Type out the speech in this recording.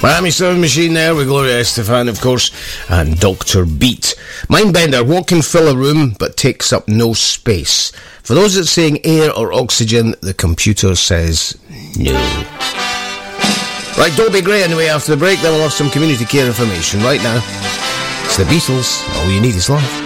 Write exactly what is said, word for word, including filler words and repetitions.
Miami Sound Machine there with Gloria Estefan, of course, and Doctor Beat. Mindbender, what can fill a room but takes up no space? For those that's saying air or oxygen, the computer says no. Right, don't be grey anyway after the break, then we'll have some community care information. Right now, it's the Beatles, All You Need Is Love.